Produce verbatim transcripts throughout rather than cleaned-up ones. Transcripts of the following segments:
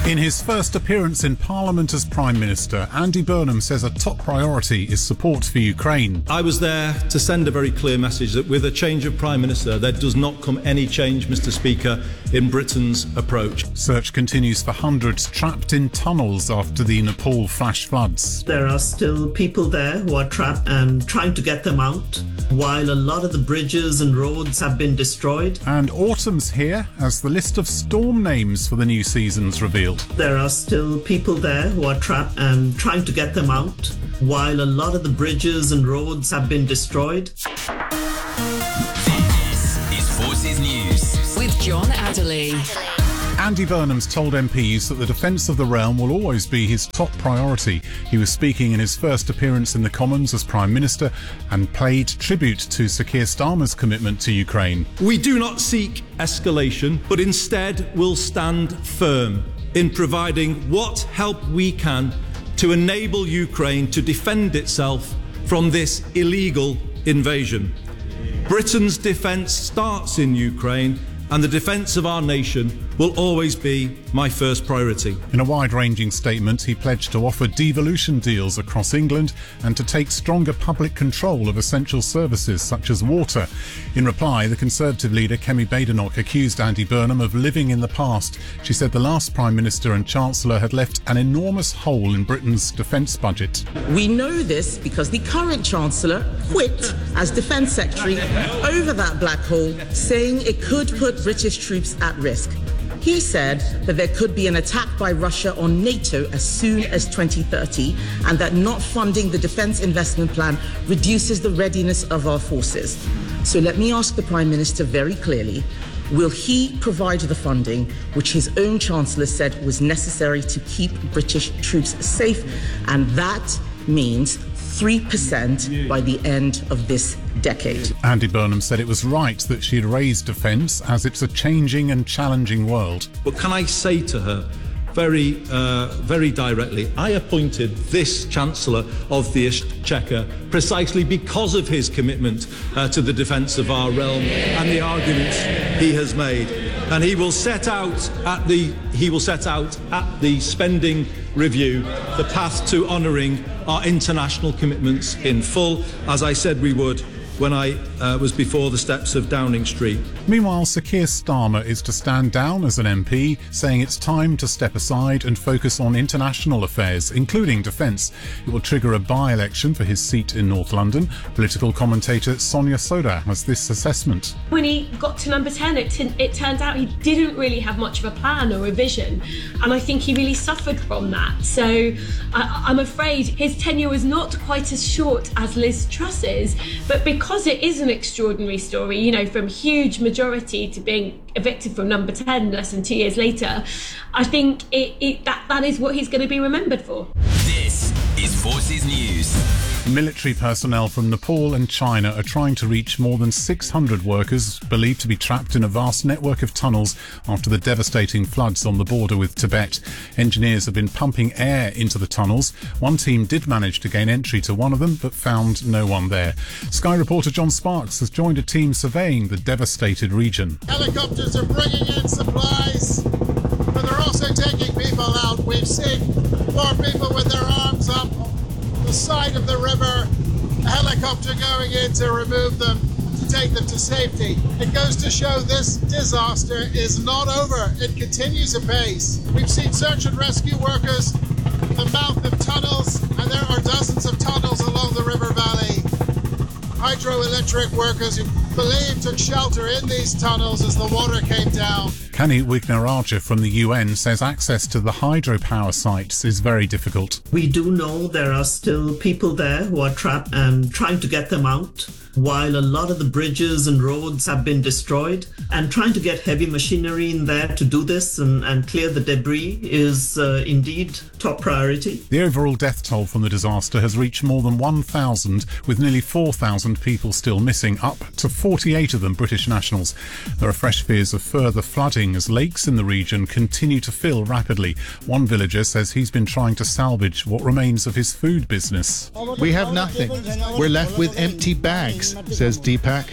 In his first appearance in Parliament as Prime Minister, Andy Burnham says a top priority is support for Ukraine. I was there to send a very clear message that with a change of Prime Minister, there does not come any change, Mr Speaker, in Britain's approach. Search continues for hundreds trapped in tunnels after the Nepal flash floods. There are still people there who are trapped and trying to get them out, while a lot of the bridges and roads have been destroyed. And autumn's here as the list of storm names for the new season's revealed. There are still people there who are trapped and trying to get them out, while a lot of the bridges and roads have been destroyed. This is Forces News with John Adderley. Andy Burnham's told M Ps that the defence of the realm will always be his top priority. He was speaking in his first appearance in the Commons as Prime Minister and paid tribute to Sir Keir Starmer's commitment to Ukraine. We do not seek escalation, but instead will stand firm in providing what help we can to enable Ukraine to defend itself from this illegal invasion. Britain's defence starts in Ukraine, and the defence of our nation will always be my first priority. In a wide-ranging statement, he pledged to offer devolution deals across England and to take stronger public control of essential services such as water. In reply, the Conservative leader Kemi Badenoch accused Andy Burnham of living in the past. She said the last Prime Minister and Chancellor had left an enormous hole in Britain's defence budget. We know this because the current Chancellor quit as Defence Secretary over that black hole, saying it could put British troops at risk. He said that there could be an attack by Russia on NATO as soon as twenty thirty, and that not funding the defence investment plan reduces the readiness of our forces. So let me ask the Prime Minister very clearly, will he provide the funding which his own Chancellor said was necessary to keep British troops safe? And that means three percent by the end of this decade. Andy Burnham said it was right that she had raised defence as it's a changing and challenging world. But can I say to her very, uh, very directly, I appointed this Chancellor of the Exchequer precisely because of his commitment uh, to the defence of our realm and the arguments he has made. And he will set out at the he will set out at the spending review the path to honouring our international commitments in full, as I said we would when I uh, was before the steps of Downing Street. Meanwhile, Sir Keir Starmer is to stand down as an M P, saying it's time to step aside and focus on international affairs, including defence. It will trigger a by-election for his seat in North London. Political commentator Sonia Soda has this assessment. When he got to number ten, it, t- it turned out he didn't really have much of a plan or a vision, and I think he really suffered from that. So I- I'm afraid his tenure was not quite as short as Liz Truss's, but because Because it is an extraordinary story, you know, from huge majority to being evicted from number ten less than two years later, I think it, it, that, that is what he's going to be remembered for. This is Forces News. Military personnel from Nepal and China are trying to reach more than six hundred workers believed to be trapped in a vast network of tunnels after the devastating floods on the border with Tibet. Engineers have been pumping air into the tunnels. One team did manage to gain entry to one of them, but found no one there. Sky reporter John Sparks has joined a team surveying the devastated region. Helicopters are bringing in supplies, but they're also taking people out. We've seen four people with their arms up the side of the river, a helicopter going in to remove them, to take them to safety. It goes to show this disaster is not over. It continues apace. We've seen search and rescue workers in the mouth of tunnels, and there are dozens of tunnels along the river valley. Hydroelectric workers who believe took shelter in these tunnels as the water came down. Kani Wignaraja from the U N says access to the hydropower sites is very difficult. We do know there are still people there who are trapped and trying to get them out, while a lot of the bridges and roads have been destroyed, and trying to get heavy machinery in there to do this and, and clear the debris is uh, indeed top priority. The overall death toll from the disaster has reached more than one thousand, with nearly four thousand people still missing, up to forty-eight of them British nationals. There are fresh fears of further flooding as lakes in the region continue to fill rapidly. One villager says he's been trying to salvage what remains of his food business. We have nothing. We're left with empty bags, says Deepak.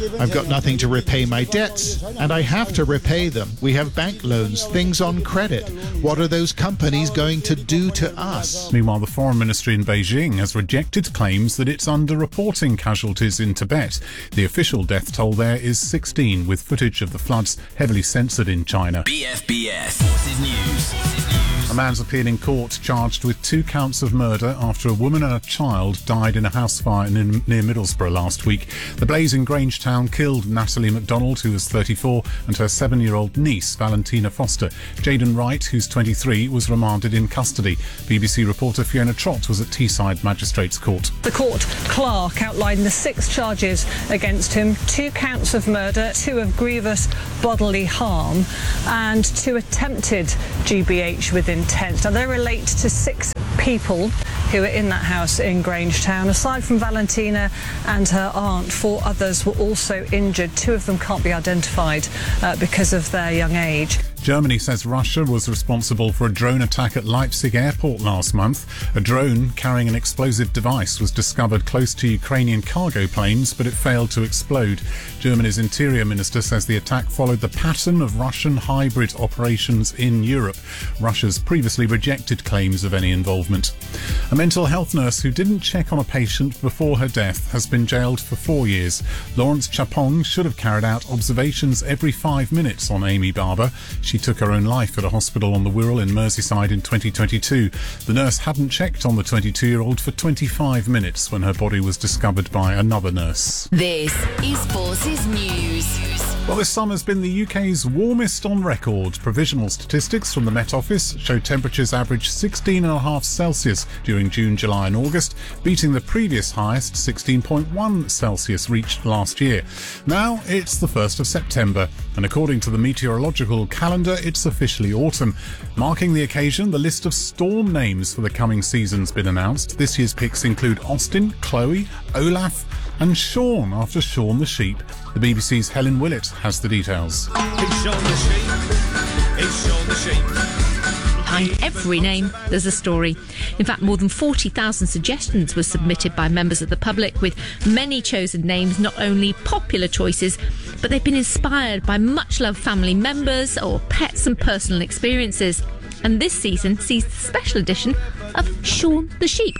I've got nothing to repay my debts, and I have to repay them. We have bank loans, things on credit. What are those companies going to do to us? Meanwhile, the Foreign Ministry in Beijing has rejected claims that it's under-reporting casualties in Tibet. The official death toll there is sixteen, with footage of the floods heavily censored in China. B F B S Forces News. A man's appeared in court charged with two counts of murder after a woman and a child died in a house fire near Middlesbrough last week. The blaze in Grangetown killed Natalie MacDonald, who was thirty-four, and her seven-year-old niece, Valentina Foster. Jaden Wright, who's twenty-three, was remanded in custody. B B C reporter Fiona Trott was at Teesside Magistrates Court. The court clerk outlined the six charges against him: two counts of murder, two of grievous bodily harm, and two attempted G B H with intent. Now, they relate to six people who were in that house in Grangetown. Aside from Valentina and her aunt, four others were also injured. Two of them can't be identified uh, because of their young age. Germany says Russia was responsible for a drone attack at Leipzig airport last month. A drone carrying an explosive device was discovered close to Ukrainian cargo planes, but it failed to explode. Germany's interior minister says the attack followed the pattern of Russian hybrid operations in Europe. Russia's previously rejected claims of any involvement. A mental health nurse who didn't check on a patient before her death has been jailed for four years. Lawrence Chapong should have carried out observations every five minutes on Amy Barber. She took her own life at a hospital on the Wirral in Merseyside in twenty twenty-two. The nurse hadn't checked on the twenty-two-year-old for twenty-five minutes when her body was discovered by another nurse. This is Forces News. Well, this summer's been the U K's warmest on record. Provisional statistics from the Met Office show temperatures averaged sixteen point five Celsius during June, July and August, beating the previous highest sixteen point one Celsius reached last year. Now it's the first of September, and according to the meteorological calendar, it's officially autumn. Marking the occasion, the list of storm names for the coming season's been announced. This year's picks include Austin, Chloe, Olaf and Sean, after Sean the sheep. The B B C's Helen Willett has the details. It's Sean the sheep. It's Sean the sheep. Behind every name, there's a story. In fact, more than forty thousand suggestions were submitted by members of the public, with many chosen names not only popular choices, but they've been inspired by much-loved family members or pets and personal experiences. And this season sees the special edition of Sean the Sheep.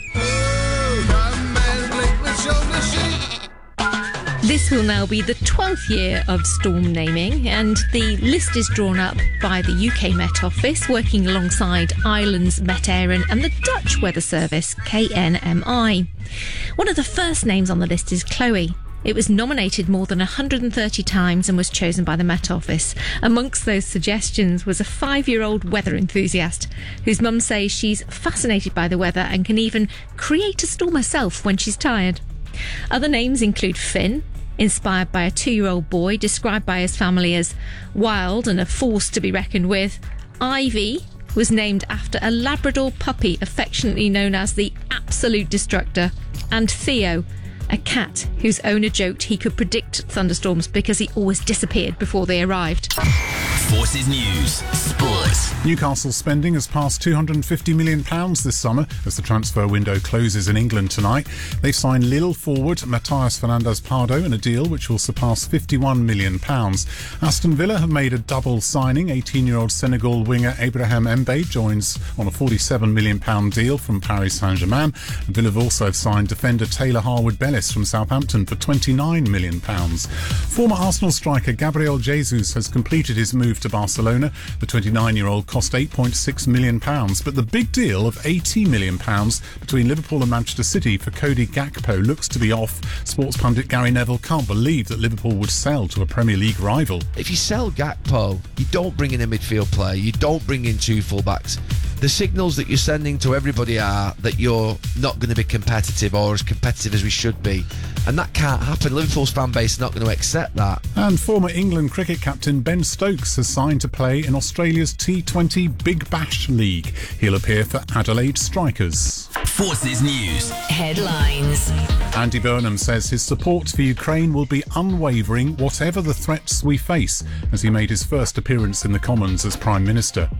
This will now be the twelfth year of storm naming, and the list is drawn up by the U K Met Office, working alongside Ireland's Met Éireann and the Dutch Weather Service, K N M I. One of the first names on the list is Chloe. It was nominated more than one hundred thirty times and was chosen by the Met Office. Amongst those suggestions was a five-year-old weather enthusiast whose mum says she's fascinated by the weather and can even create a storm herself when she's tired. Other names include Finn, inspired by a two-year-old boy described by his family as wild and a force to be reckoned with. Ivy was named after a Labrador puppy affectionately known as the Absolute Destructor. And Theo, a cat whose owner joked he could predict thunderstorms because he always disappeared before they arrived. Forces News Sports. Newcastle spending has passed two hundred fifty million pounds this summer as the transfer window closes in England tonight. They've signed Lille forward Matthias Fernandes-Pardo in a deal which will surpass fifty-one million pounds. Aston Villa have made a double signing. eighteen-year-old Senegal winger Abraham Mbaye joins on a forty-seven million pounds deal from Paris Saint-Germain. Villa have also signed defender Taylor Harwood-Bellis from Southampton for twenty-nine million pounds. Former Arsenal striker Gabriel Jesus has completed his move to Barcelona. The twenty-nine-year-old cost eight point six million pounds, but the big deal of eighty million pounds between Liverpool and Manchester City for Cody Gakpo looks to be off. Sports pundit Gary Neville can't believe that Liverpool would sell to a Premier League rival. If you sell Gakpo, you don't bring in a midfield player, you don't bring in two full-backs. The signals that you're sending to everybody are that you're not going to be competitive or as competitive as we should be. And that can't happen. Liverpool's fan base is not going to accept that. And former England cricket captain Ben Stokes has signed to play in Australia's T twenty Big Bash League. He'll appear for Adelaide Strikers. Forces News Headlines. Andy Burnham says his support for Ukraine will be unwavering whatever the threats we face, as he made his first appearance in the Commons as Prime Minister.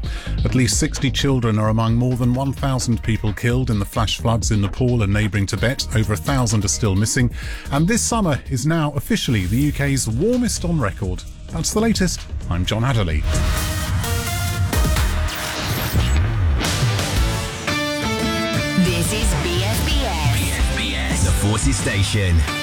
At least sixty children are among more than one thousand people killed in the flash floods in Nepal and neighbouring Tibet. Over a thousand are still missing. And this summer is now officially the U K's warmest on record. That's the latest. I'm John Adderley. This is B S B S. B S B S, the Forces Station.